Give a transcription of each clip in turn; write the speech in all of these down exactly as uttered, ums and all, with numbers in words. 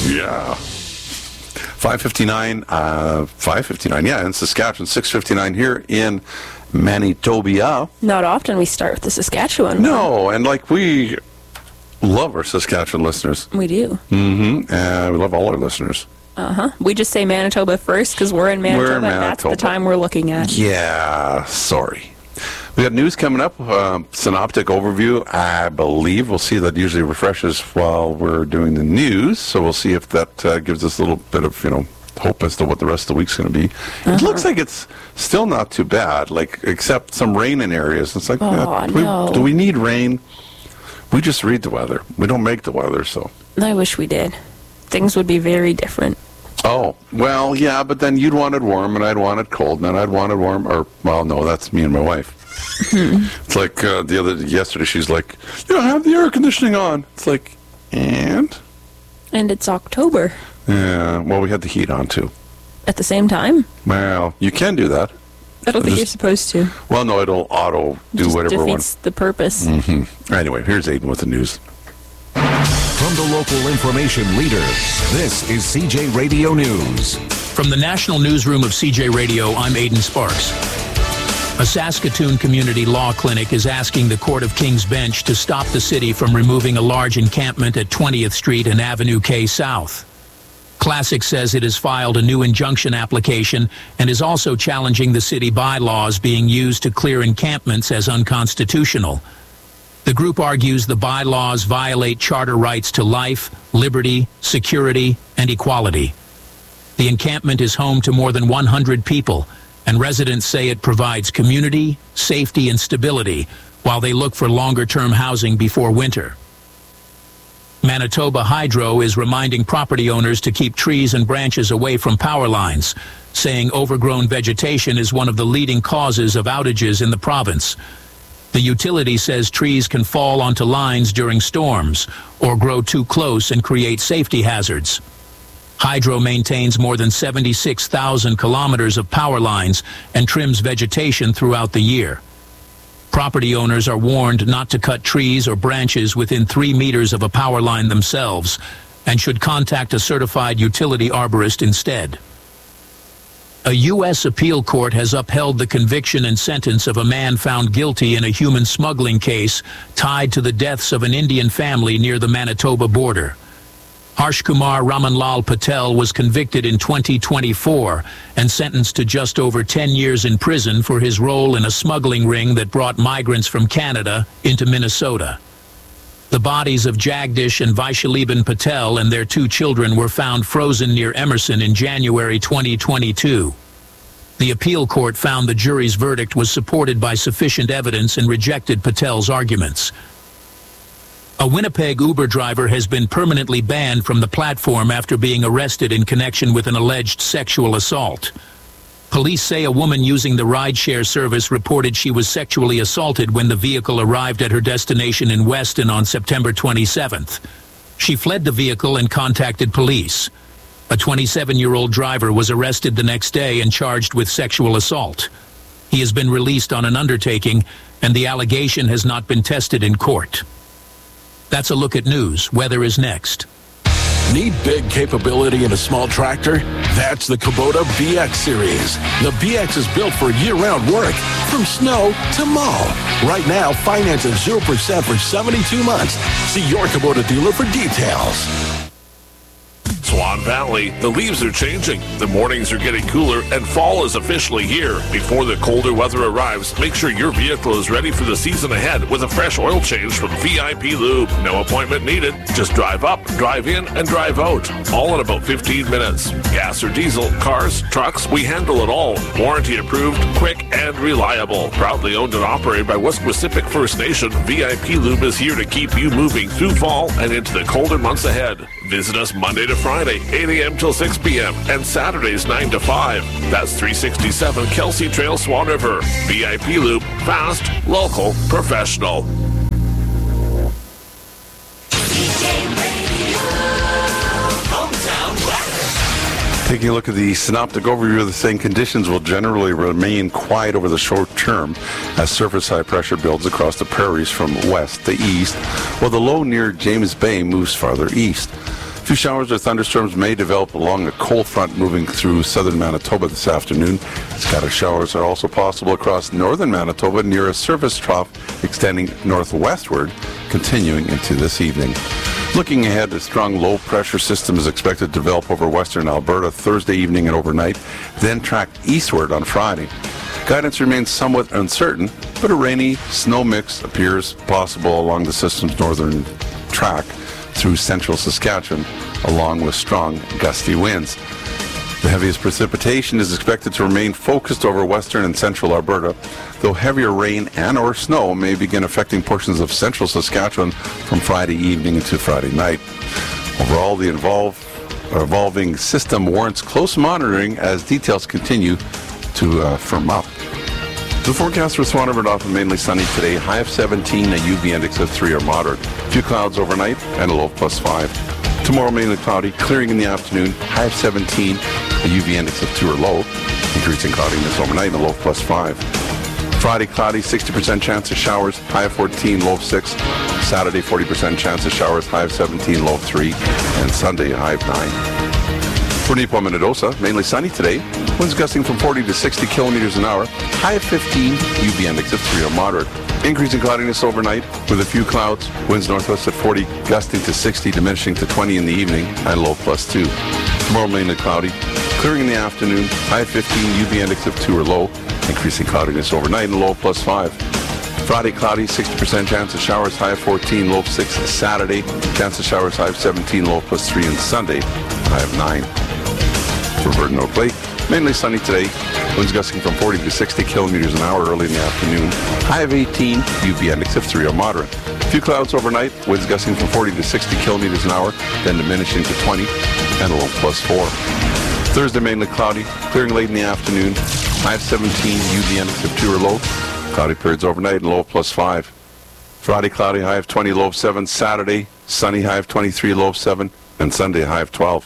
Yeah. five fifty-nine, uh, five fifty-nine, yeah, in Saskatchewan, six fifty-nine here in Manitoba. Not often we start with the Saskatchewan. No, and like we love our Saskatchewan listeners. We do. Mm-hmm. Uh, we love all our listeners. Uh-huh. We just say Manitoba first because we're in Manitoba, We're in and that's Manitoba. the time we're looking at. Yeah, sorry. We got news coming up, um, synoptic overview, I believe. We'll see. That usually refreshes while we're doing the news, so we'll see if that uh, gives us a little bit of, you know, hope as to what the rest of the week's going to be. Uh-huh. It looks like it's still not too bad, like, except some rain in areas. It's like, oh, yeah, do, no. we, do we need rain? We just read the weather. We don't make the weather, so. I wish we did. Things would be very different. Oh, well, yeah, but then you'd want it warm, and I'd want it cold, and then I'd want it warm, or, well, no, that's me and my wife. Hmm. It's like uh, the other yesterday, she's like, you know, have the air conditioning on. It's like, and? And it's October. Yeah, well, we had the heat on, too. At the same time? Well, you can do that. I don't It think just, you're supposed to. Well, no, it'll auto do just whatever it defeats wants. the purpose. Mm-hmm. Anyway, here's Aiden with the news. From the local information leader, this is C J Radio News. From the National Newsroom of C J Radio, I'm Aiden Sparks. A Saskatoon community law clinic is asking the Court of King's Bench to stop the city from removing a large encampment at twentieth Street and Avenue K South. Classic says it has filed a new injunction application and is also challenging the city bylaws being used to clear encampments as unconstitutional. The group argues the bylaws violate charter rights to life, liberty, security, and equality. The encampment is home to more than one hundred people, and residents say it provides community, safety, and stability while they look for longer-term housing before winter. Manitoba Hydro is reminding property owners to keep trees and branches away from power lines, saying overgrown vegetation is one of the leading causes of outages in the province. The utility says trees can fall onto lines during storms or grow too close and create safety hazards. Hydro maintains more than seventy-six thousand kilometers of power lines and trims vegetation throughout the year. Property owners are warned not to cut trees or branches within three meters of a power line themselves and should contact a certified utility arborist instead. A U S appeal court has upheld the conviction and sentence of a man found guilty in a human smuggling case tied to the deaths of an Indian family near the Manitoba border. Harsh Kumar Ramanlal Patel was convicted in twenty twenty-four and sentenced to just over ten years in prison for his role in a smuggling ring that brought migrants from Canada into Minnesota. The bodies of Jagdish and Vaishaliban Patel and their two children were found frozen near Emerson in January twenty twenty-two. The appeal court found the jury's verdict was supported by sufficient evidence and rejected Patel's arguments. A Winnipeg Uber driver has been permanently banned from the platform after being arrested in connection with an alleged sexual assault. Police say a woman using the rideshare service reported she was sexually assaulted when the vehicle arrived at her destination in Weston on September twenty-seventh. She fled the vehicle and contacted police. A twenty-seven-year-old driver was arrested the next day and charged with sexual assault. He has been released on an undertaking, and the allegation has not been tested in court. That's a look at news. Weather is next. Need big capability in a small tractor? That's the Kubota B X series. The B X is built for year-round work, from snow to mow. Right now, finance at zero percent for seventy-two months. See your Kubota dealer for details. Swan Valley, the leaves are changing, the mornings are getting cooler, and fall is officially here. Before the colder weather arrives, make sure your vehicle is ready for the season ahead with a fresh oil change from V I P Lube. No appointment needed. Just drive up, drive in, and drive out. All in about fifteen minutes. Gas or diesel, cars, trucks, we handle it all. Warranty approved, quick, and reliable. Proudly owned and operated by Wesquisipic First Nation, V I P Lube is here to keep you moving through fall and into the colder months ahead. Visit us Monday to Friday, eight a.m. till six p.m. and Saturdays nine to five. That's three sixty-seven Kelsey Trail, Swan River. V I P Loop, fast, local, professional. Taking a look at the synoptic overview, the same conditions will generally remain quiet over the short term as surface high pressure builds across the prairies from west to east, while the low near James Bay moves farther east. few showers or thunderstorms may develop along a cold front moving through southern Manitoba this afternoon. Scattered showers are also possible across northern Manitoba near a surface trough extending northwestward, continuing into this evening. Looking ahead, a strong low-pressure system is expected to develop over western Alberta Thursday evening and overnight, then track eastward on Friday. Guidance remains somewhat uncertain, but a rainy snow mix appears possible along the system's northern track through central Saskatchewan, along with strong gusty winds. The heaviest precipitation is expected to remain focused over western and central Alberta, though heavier rain and or snow may begin affecting portions of central Saskatchewan from Friday evening into Friday night. Overall, the involve, evolving system warrants close monitoring as details continue to uh, firm up. The forecast for Swan River Dauphin, mainly sunny today, high of seventeen, a U V index of three or moderate. A few clouds overnight and a low of plus five. Tomorrow mainly cloudy, clearing in the afternoon, high of seventeen, a U V index of two or low. Increasing cloudiness overnight and a low of plus five. Friday cloudy, sixty percent chance of showers, high of fourteen, low of six. Saturday, forty percent chance of showers, high of seventeen, low of three. And Sunday, high of nine. For Neepawa, Minnedosa, mainly sunny today. Winds gusting from forty to sixty kilometers an hour. High of fifteen, U V index of three or moderate. Increasing cloudiness overnight with a few clouds. Winds northwest at forty, gusting to sixty, diminishing to twenty in the evening, and low plus two. Tomorrow mainly cloudy. Clearing in the afternoon. High of fifteen, U V index of two or low. Increasing cloudiness overnight and low plus five. Friday cloudy, sixty percent chance of showers, high of fourteen, low of six. Saturday, chance of showers, high of seventeen, low of plus three. And Sunday, high of nine. For Virgin Oak Lake, mainly sunny today. Winds gusting from forty to sixty kilometers an hour early in the afternoon. High of eighteen, U V index of three or moderate. A few clouds overnight. Winds gusting from forty to sixty kilometers an hour, then diminishing to twenty, and a low plus four. Thursday mainly cloudy, clearing late in the afternoon. High of seventeen, U V index of two or low. Cloudy periods overnight and low of plus five. Friday cloudy, high of twenty, low of seven. Saturday sunny, high of twenty-three, low of seven. And Sunday high of twelve.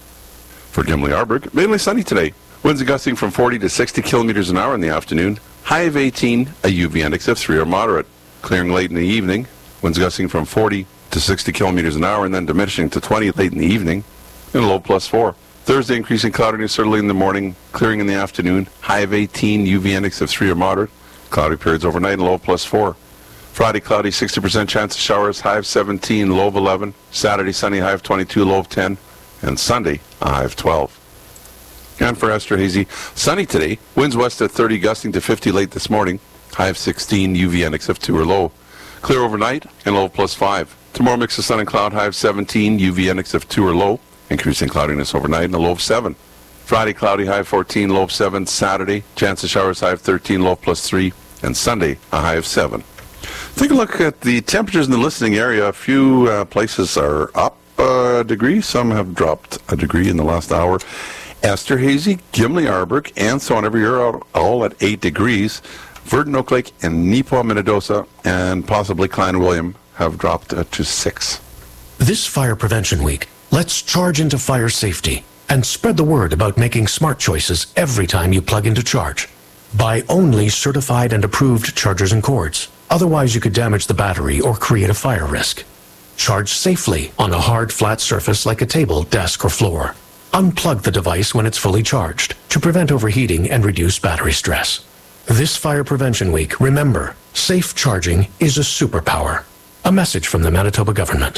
For Gimli-Arberg, mainly sunny today. Winds gusting from forty to sixty kilometers an hour in the afternoon. High of eighteen, a U V index of three or moderate. Clearing late in the evening. Winds gusting from forty to sixty kilometers an hour and then diminishing to twenty late in the evening. And a low plus four. Thursday increasing cloudiness early in the morning. Clearing in the afternoon. High of eighteen, U V index of three or moderate. Cloudy periods overnight and low plus four. Friday cloudy, sixty percent chance of showers. High of seventeen, low of eleven. Saturday sunny, high of twenty-two, low of ten. And Sunday, a high of twelve. And for Esterhazy, sunny today. Winds west at thirty, gusting to fifty late this morning. High of sixteen, U V index of two or low. Clear overnight and low of plus five. Tomorrow mix of sun and cloud, high of seventeen, U V index of two or low. Increasing cloudiness overnight and a low of seven. Friday cloudy, high of fourteen, low of seven. Saturday, chance of showers, high of thirteen, low of plus three. And Sunday, a high of seven. Take a look at the temperatures in the listening area. A few uh, places are up a degree. Some have dropped a degree in the last hour. Esterhazy, Gimli-Arberg, and Swan River are all at eight degrees. Virgin Oak Lake and Neepawa, Minnedosa, and possibly Clan William have dropped uh, to six. This Fire Prevention Week, let's charge into fire safety and spread the word about making smart choices every time you plug into charge. Buy only certified and approved chargers and cords. Otherwise, you could damage the battery or create a fire risk. Charge safely on a hard, flat surface like a table, desk, or floor. Unplug the device when it's fully charged to prevent overheating and reduce battery stress. This Fire Prevention Week, remember, safe charging is a superpower. A message from the Manitoba government.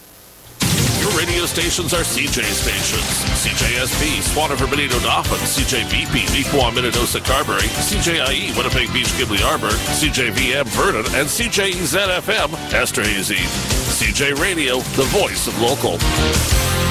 Your radio stations are C J stations. C J S P, Swan River, Benito, Dauphin, C J B P, Neepawa, Minnedosa, Carberry, C J I E, Winnipeg Beach, Gimli-Arberg, C J V M, Vernon, and C J E Z F M, Esterhazy. C J Radio, the voice of local.